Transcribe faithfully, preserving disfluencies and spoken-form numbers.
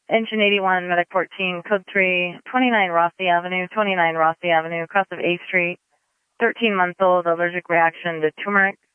Engine eighty-one, Medic fourteen, Code three, twenty-nine Rossi Avenue, twenty-nine Rossi Avenue, across of eighth Street. thirteen month old, allergic reaction to turmeric.